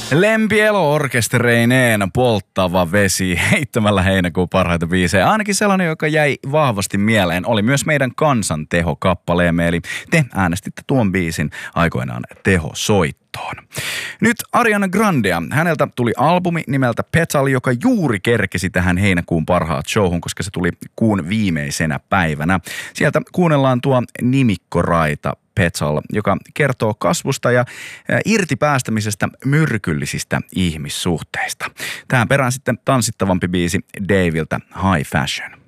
Lempi Elo-orkestereineen polttava vesi heittämällä heinäkuun parhaita biisejä. Ainakin sellainen, joka jäi vahvasti mieleen, oli myös meidän Kansan Teho-kappaleemme. Eli te äänestitte tuon biisin aikoinaan tehosoittoon. Nyt Ariana Grandea. Häneltä tuli albumi nimeltä Petal, joka juuri kerkesi tähän heinäkuun parhaat showhun, koska se tuli kuun viimeisenä päivänä. Sieltä kuunnellaan tuo nimikkoraita Petal, joka kertoo kasvusta ja irtipäästämisestä myrkyllisistä ihmissuhteista. Tähän perään sitten tanssittavampi biisi Daviltä High Fashion.